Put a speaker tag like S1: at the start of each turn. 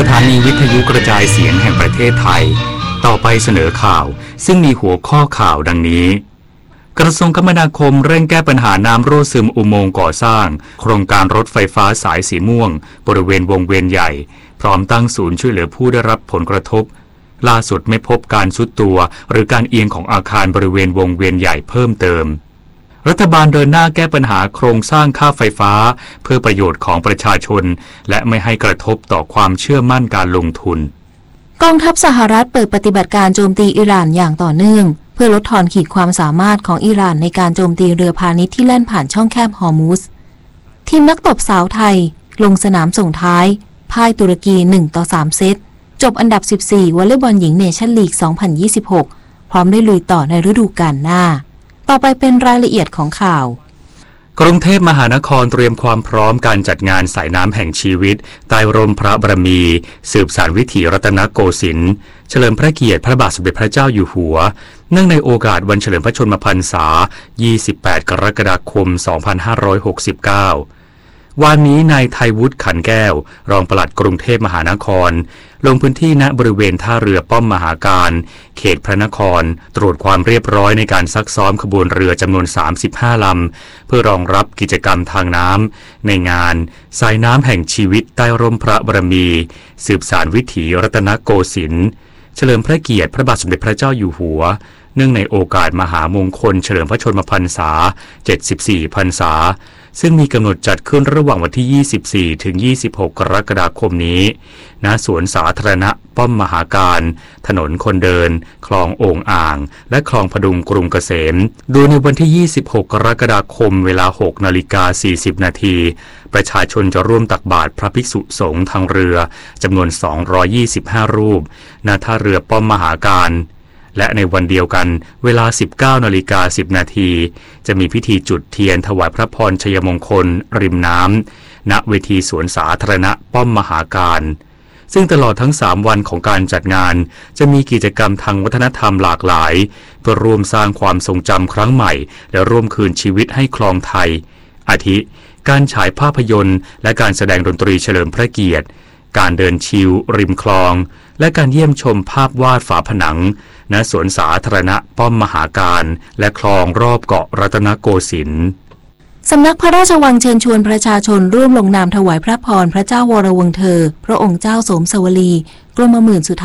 S1: ถานีวิทยุกระจายเสียงแห่งประเทศไทยต่อไปเสนอข่าวซึ่งมีหัวข้อข่าวดังนี้กระทรวงคมนาคมเร่งแก้ปัญหาน้ำรั่วซึมอุโมงค์ก่อสร้างโครงการรถไฟฟ้าสายสีม่วงบริเวณวงเวียนใหญ่พร้อมตั้งศูนย์ช่วยเหลือผู้ได้รับผลกระทบล่าสุดไม่พบการทรุดตัวหรือการเอียงของอาคารบริเวณวงเวียนใหญ่เพิ่มเติมรัฐบาลเดินหน้าแก้ปัญหาโครงสร้างค่าไฟฟ้าเพื่อประโยชน์ของประชาชนและไม่ให้กระทบต่อความเชื่อมั่นการลงทุน
S2: กองทัพสหรัฐเปิดปฏิบัติการโจมตีอิหร่านอย่างต่อเนื่องเพื่อลดทอนขีดความสามารถของอิหร่านในการโจมตีเรือพาณิชย์ที่แล่นผ่านช่องแคบฮอร์มุซทีมนักตบสาวไทยลงสนามส่งท้ายพ่ายตุรกี 1-3 เซตจบอันดับ 14 วอลเลย์บอลหญิงเนชั่นลีก 2026 พร้อมได้ลุยต่อในฤดูกาลหน้าต่อไปเป็นรายละเอียดของข่าว
S1: กรุงเทพมหานครเตรียมความพร้อมการจัดงานสายน้ำแห่งชีวิตใต้ร่มพระบารมีสืบสานวิถีรัตนโกสินทร์เฉลิมพระเกียรติพระบาทสมเด็จพระเจ้าอยู่หัวเนื่องในโอกาสวันเฉลิมพระชนมพรรษา 28 กรกฎาคม 2569 วันนี้นายไทยวุฒิขันแก้วรองปลัดกรุงเทพมหานครลงพื้นที่ณบริเวณท่าเรือป้อมมหาการเขตพระนครตรวจความเรียบร้อยในการซักซ้อมขบวนเรือจำนวน 35 ลำเพื่อรองรับกิจกรรมทางน้ำในงานสายน้ำแห่งชีวิตใต้ร่มพระบารมีสืบสานวิถีรัตนโกสินทร์เฉลิมพระเกียรติพระบาทสมเด็จพระเจ้าอยู่หัวเนื่องในโอกาสมหามงคลเฉลิมพระชนมพรรษา 74 พรรษาซึ่งมีกำหนดจัดขึ้นระหว่างวันที่ 24 ถึง 26 กรกฎาคมนี้ณสวนสาธารณะป้อมมหาการถนนคนเดินคลองโอ่งอ่างและคลองพดุงกรุงเกษมโดยในวันที่ 26 กรกฎาคมเวลา 6:40 นาทีประชาชนจะร่วมตักบาตรพระภิกษุสงฆ์ทางเรือจำนวน 225 รูปณท่าเรือป้อมมหาการและในวันเดียวกันเวลา 19:10 นาทีจะมีพิธีจุดเทียนถวายพระพรชัยมงคลริมน้ำณเวทีสวนสาธารณะป้อมมหาการซึ่งตลอดทั้ง3วันของการจัดงานจะมีกิจกรรมทางวัฒนธรรมหลากหลายเพื่อร่วมสร้างความทรงจำครั้งใหม่และร่วมคืนชีวิตให้คลองไทยอาทิการฉายภาพยนตร์และการแสดงดนตรีเฉลิมพระเกียรติการเดินชิลริมคลองและการเยี่ยมชมภาพวาดฝาผนังณสวนสาธารณะป้อมมหาการและคลองรอบเกาะรัตนโกสินทร์
S2: สำนักพระราชวังเชิญชวนประชาชนร่วมลงนามถวายพระพรพระเจ้าวรวงศ์เธอพระองค์เจ้าโสมสวลีกรมหมื่นสุท